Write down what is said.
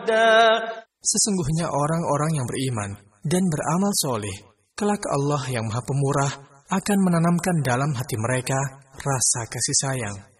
أحدا. Sesungguhnya orang-orang yang beriman dan beramal soleh, kelak Allah yang Maha Pemurah akan menanamkan dalam hati mereka rasa kasih sayang.